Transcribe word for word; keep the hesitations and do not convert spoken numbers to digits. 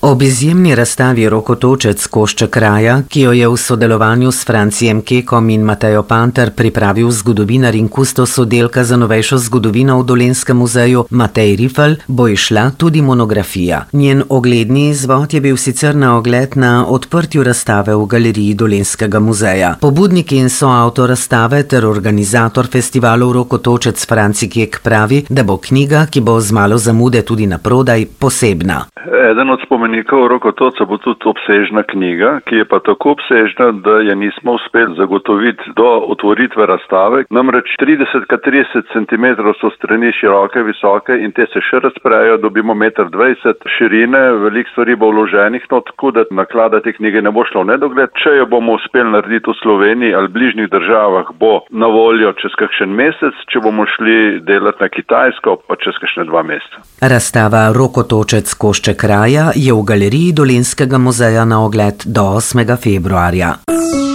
Ob izjemni razstavi Rokotočec Košček kraja, ki jo je v sodelovanju s Francijem Kekom in Matejo Panter pripravil zgodovinar in kustos oddelka za novejšo zgodovino v Dolenjskem muzeju Matej Rifl, bo izšla tudi monografija. Njen ogledni izvod je bil sicer na ogled na odprtju razstave v galeriji Dolenjskega muzeja. Pobudnik in soavtor razstave ter organizator festivalov Rokotočec Franci Kek pravi, da bo knjiga, ki bo z malo zamude tudi naprodaj, posebna. Eden od spomenikov Rokotoca bo tudi obsežna knjiga, ki je pa tako obsežna, da je nismo uspeli zagotoviti do otvoritve razstave. Namreč trideset krat trideset centimetrov so strani široke, visoke in te se še razprejo, dobimo meter dvajset širine, veliko stvari bo vloženih, no tako da naklada te knjige ne bo šlo v nedogled. Če jo bomo uspeli narediti v Sloveniji ali bližnjih državah, bo na voljo čez kakšen mesec, če bomo šli delati na Kitajsko, pa čez kakšne dva meseca. Razstava Rokotočec Košček kraja je v galeriji Dolenjskega muzeja na ogled do osmega februarja.